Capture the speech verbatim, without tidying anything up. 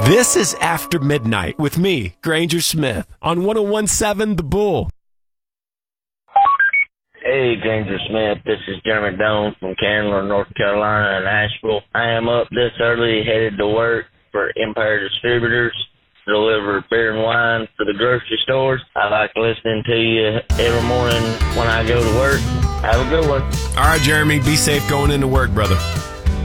This is After Midnight with me, Granger Smith, on one oh one point seven The Bull. Hey, Granger Smith, this is Jeremy Doan from Candler, North Carolina, and Asheville. I am up this early, headed to work for Empire Distributors to deliver beer and wine for the grocery stores. I like listening to you every morning when I go to work. Have a good one. All right, Jeremy, be safe going into work, brother.